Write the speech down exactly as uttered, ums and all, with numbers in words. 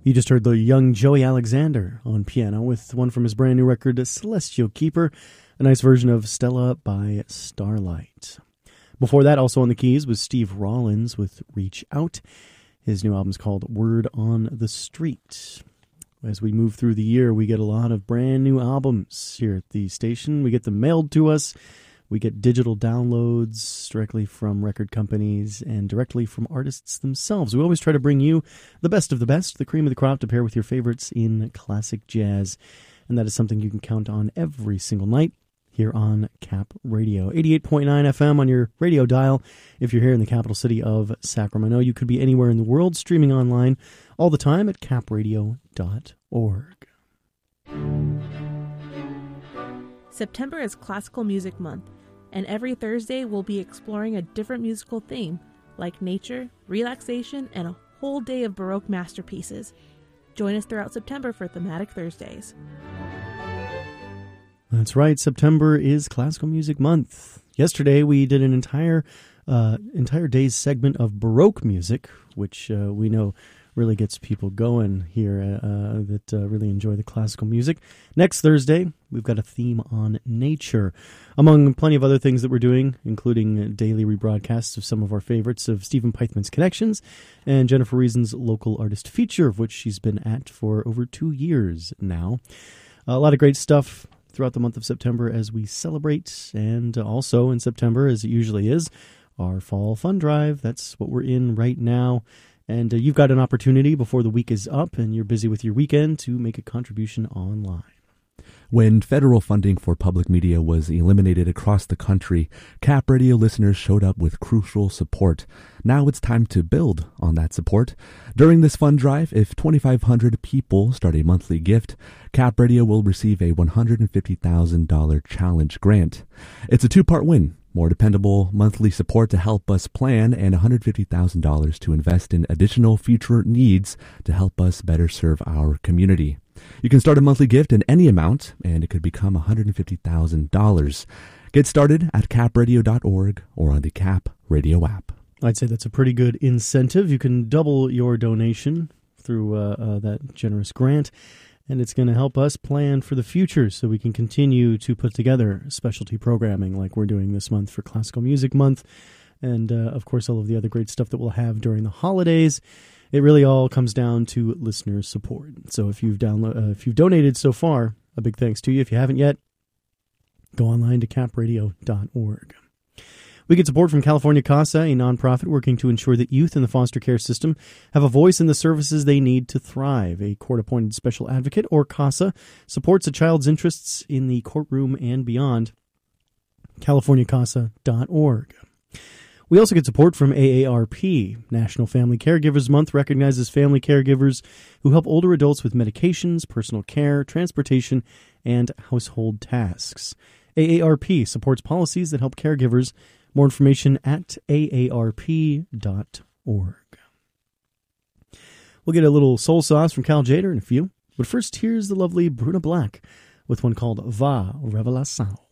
You just heard the young Joey Alexander on piano with one from his brand new record, Celestial Keeper, a nice version of Stella by Starlight. Before that, also on the keys, was Steve Rollins with Reach Out. His new album's called Word on the Street. As we move through the year, we get a lot of brand new albums here at the station. We get them mailed to us. We get digital downloads directly from record companies and directly from artists themselves. We always try to bring you the best of the best, the cream of the crop to pair with your favorites in classic jazz. And that is something you can count on every single night here on Cap Radio. eighty-eight point nine F M on your radio dial. If you're here in the capital city of Sacramento, you could be anywhere in the world streaming online all the time at cap radio dot org. September is Classical Music Month, and every Thursday we'll be exploring a different musical theme, like nature, relaxation, and a whole day of Baroque masterpieces. Join us throughout September for Thematic Thursdays. That's right, September is Classical Music Month. Yesterday we did an entire uh, entire day's segment of Baroque music, which uh, we know really gets people going here uh, that uh, really enjoy the classical music. Next Thursday, we've got a theme on nature, among plenty of other things that we're doing, including daily rebroadcasts of some of our favorites of Stephen Pythman's Connections and Jennifer Reason's Local Artist Feature, of which she's been at for over two years now. A lot of great stuff throughout the month of September as we celebrate, and also in September, as it usually is, our Fall Fund Drive. That's what we're in right now. And uh, you've got an opportunity before the week is up and you're busy with your weekend to make a contribution online. When federal funding for public media was eliminated across the country, Cap Radio listeners showed up with crucial support. Now it's time to build on that support. During this fund drive, if twenty-five hundred people start a monthly gift, Cap Radio will receive a one hundred fifty thousand dollars challenge grant. It's a two-part win. More dependable monthly support to help us plan, and one hundred fifty thousand dollars to invest in additional future needs to help us better serve our community. You can start a monthly gift in any amount, and it could become one hundred fifty thousand dollars. Get started at cap radio dot org or on the Cap Radio app. I'd say that's a pretty good incentive. You can double your donation through uh, uh, that generous grant, and it's going to help us plan for the future so we can continue to put together specialty programming like we're doing this month for Classical Music Month, and, uh, of course, all of the other great stuff that we'll have during the holidays. It really all comes down to listener support. So if you've download, uh, if you've donated so far, a big thanks to you. If you haven't yet, go online to cap radio dot org. We get support from California CASA, a nonprofit working to ensure that youth in the foster care system have a voice in the services they need to thrive. A court-appointed special advocate, or CASA, supports a child's interests in the courtroom and beyond. california casa dot org. We also get support from A A R P. National Family Caregivers Month recognizes family caregivers who help older adults with medications, personal care, transportation, and household tasks. A A R P supports policies that help caregivers. More information at A A R P dot org. We'll get a little soul sauce from Cal Jader in a few. But first, here's the lovely Bruna Black with one called Va Revelação.